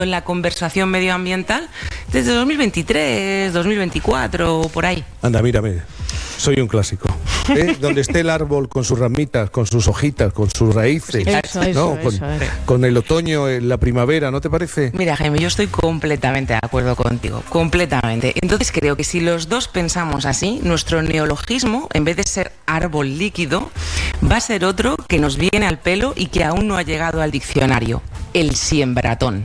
en la conversación medioambiental desde 2023, 2024 o por ahí. Anda, mírame, soy un clásico. Donde esté el árbol con sus ramitas, con sus hojitas, con sus raíces, con el otoño, la primavera, ¿no te parece? Mira, Jaime, yo estoy completamente de acuerdo contigo, completamente. Entonces creo que si los dos pensamos así, nuestro neologismo, en vez de ser árbol líquido, va a ser otro que nos viene al pelo y que aún no ha llegado al diccionario: el siembratón.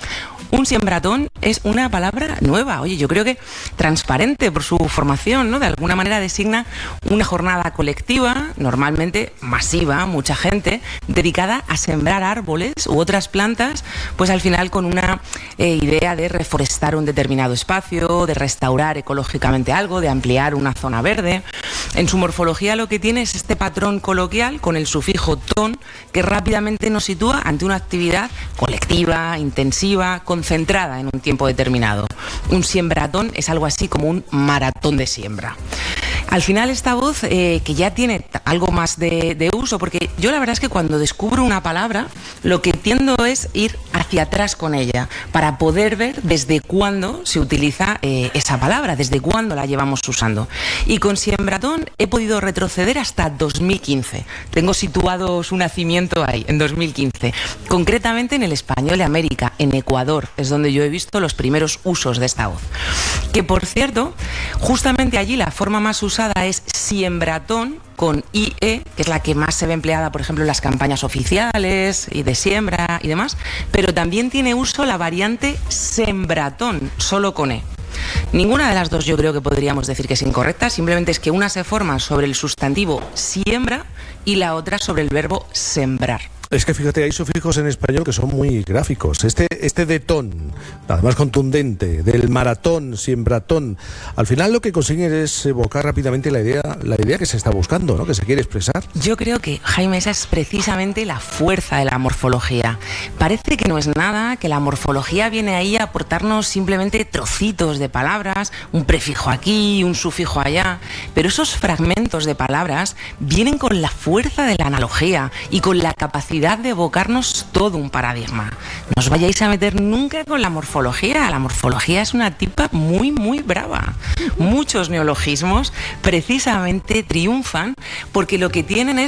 Un siembratón es una palabra nueva, oye, yo creo que transparente por su formación, ¿no? De alguna manera designa una jornada colectiva, normalmente masiva, mucha gente, dedicada a sembrar árboles u otras plantas, pues al final con una idea de reforestar un determinado espacio, de restaurar ecológicamente algo, de ampliar una zona verde. En su morfología lo que tiene es este patrón coloquial con el sufijo ton, que rápidamente nos sitúa ante una actividad colectiva, intensiva, concentrada en un tiempo determinado. Un siembratón es algo así como un maratón de siembra. Al final esta voz que ya tiene algo más de uso, porque yo la verdad es que cuando descubro una palabra lo que tiendo es ir hacia atrás con ella para poder ver desde cuándo se utiliza esa palabra, desde cuándo la llevamos usando. Y con siembratón he podido retroceder hasta 2015. Tengo situado su nacimiento ahí, en 2015. Concretamente en el Español de América, en Ecuador, es donde yo he visto los primeros usos de esta voz. Que por cierto, justamente allí la forma más usada es siembratón con IE, que es la que más se ve empleada, por ejemplo, en las campañas oficiales y de siembra y demás, pero también tiene uso la variante sembratón, solo con E. Ninguna de las dos yo creo que podríamos decir que es incorrecta, simplemente es que una se forma sobre el sustantivo siembra y la otra sobre el verbo sembrar. Es que fíjate, hay sufijos en español que son muy gráficos. Este de ton, además contundente, del maratón, siembratón, al final lo que consiguen es evocar rápidamente la idea que se está buscando, ¿no? Que se quiere expresar. Yo creo que, Jaime, esa es precisamente la fuerza de la morfología. Parece que no es nada, que la morfología viene ahí a aportarnos simplemente trocitos de palabras, un prefijo aquí, un sufijo allá, pero esos fragmentos de palabras vienen con la fuerza de la analogía y con la capacidad de evocarnos todo un paradigma. No os vayáis a meter nunca con la morfología. La morfología es una tipa muy, muy brava. Muchos neologismos precisamente triunfan porque lo que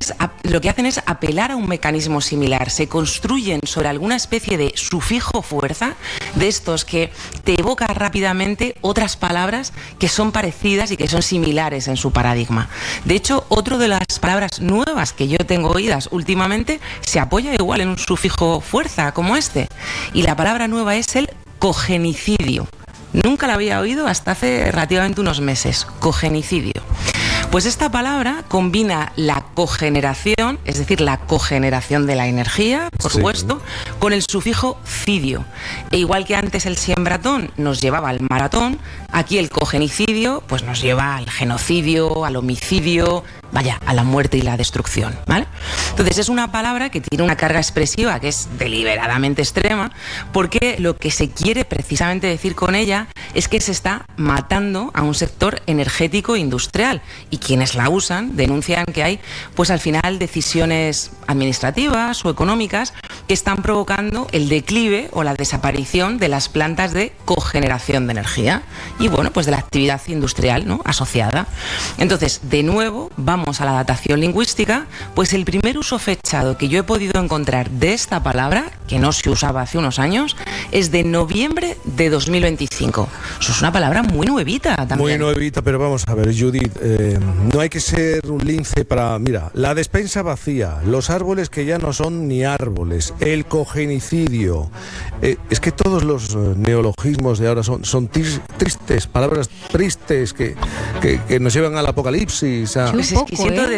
hacen es apelar a un mecanismo similar. Se construyen sobre alguna especie de sufijo fuerza, de estos que te evoca rápidamente otras palabras que son parecidas y que son similares en su paradigma. De hecho, otra de las palabras nuevas que yo tengo oídas últimamente se apoya igual en un sufijo fuerza como este. Y la palabra nueva es el cogenicidio. Nunca la había oído hasta hace relativamente unos meses. Cogenicidio. Pues esta palabra combina la cogeneración, es decir, la cogeneración de la energía, por supuesto, con el sufijo cidio. E igual que antes el siembratón nos llevaba al maratón, aquí el cogenicidio pues nos lleva al genocidio, al homicidio, vaya, a la muerte y la destrucción, ¿vale? Entonces es una palabra que tiene una carga expresiva que es deliberadamente extrema, porque lo que se quiere precisamente decir con ella es que se está matando a un sector energético e industrial, y quienes la usan denuncian que hay, pues al final, decisiones administrativas o económicas que están provocando el declive o la desaparición de las plantas de cogeneración de energía y, bueno, pues de la actividad industrial, ¿no?, asociada. Entonces, de nuevo, vamos a la datación lingüística, pues el primer uso fechado que yo he podido encontrar de esta palabra, que no se usaba hace unos años, es de noviembre de 2025. Eso es una palabra muy nuevita también. Muy nuevita, pero vamos a ver, Judith, no hay que ser un lince para... Mira, la despensa vacía, los árboles que ya no son ni árboles, el cogenicidio. Es que todos los neologismos de ahora son tristes, palabras tristes que nos llevan al apocalipsis. Pues es que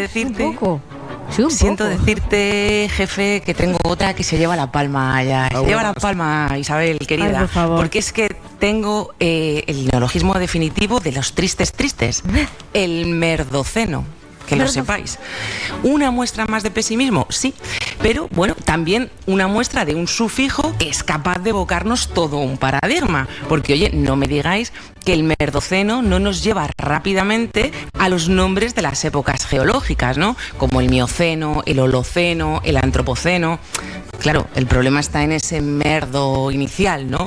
siento decirte, jefe, que tengo otra que se lleva la palma allá. Se lleva la palma, Isabel, querida. Ay, por favor. Porque es que tengo el neologismo definitivo de los tristes, el merdoceno. Que lo sepáis. ¿Una muestra más de pesimismo? Sí, pero bueno, también una muestra de un sufijo que es capaz de evocarnos todo un paradigma. Porque, oye, no me digáis que el merdoceno no nos lleva rápidamente a los nombres de las épocas geológicas, ¿no? Como el mioceno, el holoceno, el antropoceno. Claro, el problema está en ese merdo inicial, ¿no?